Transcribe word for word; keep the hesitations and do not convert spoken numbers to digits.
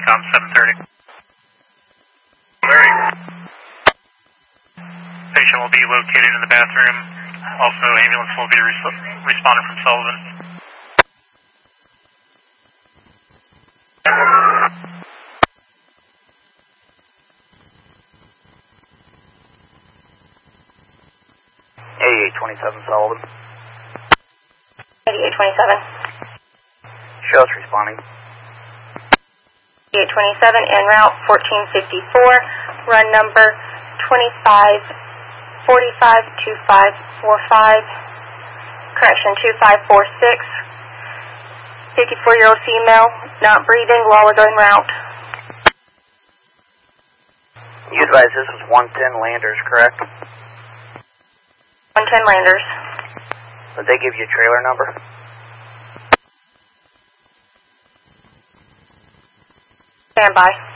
TRANSCOM seven thirty. Larry. Patient will be located in the bathroom. Also, ambulance will be res responding from Sullivan. eighty-eight twenty-seven Sullivan. eighty-eight twenty-seven. Sheriff's responding. eighty-eight twenty-seven en route fourteen fifty-four, run number twenty-five forty-five two five four five, correction two five four six, fifty-four-year-old female, not breathing, while going route. You advise this is one ten Landers, correct? one ten Landers. Did they give you a trailer number? Stand by.